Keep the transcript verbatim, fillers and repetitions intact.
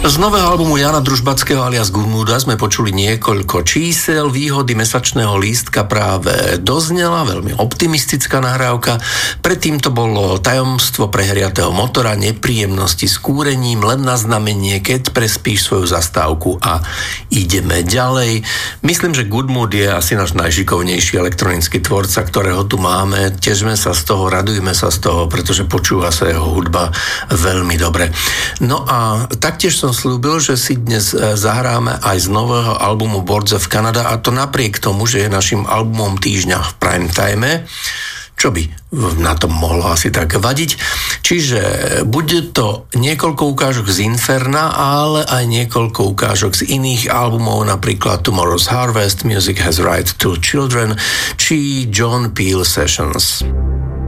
Z nového albumu Jana Družbackého alias Goodmooda sme počuli niekoľko čísel, výhody mesačného lístka práve doznela, veľmi optimistická nahrávka. Predtým to bolo tajomstvo prehriatého motora, nepríjemnosti s kúrením, len na znamenie, keď prespíš svoju zastávku a ideme ďalej. Myslím, že Goodmood je asi náš najšikovnejší elektronický tvorca, ktorého tu máme. Težme sa z toho, radujme sa z toho, pretože počúva sa jeho hudba veľmi dobre. No a taktiež som slúbil, že si dnes zahráme aj z nového albumu Boards of Canada, a to napriek tomu, že je našim albumom týždňa v prime time, čo by na tom mohlo asi tak vadiť. Čiže bude to niekoľko ukážok z Inferna, ale aj niekoľko ukážok z iných albumov, napríklad Tomorrow's Harvest, Music Has Right to Children, či John Peel Sessions.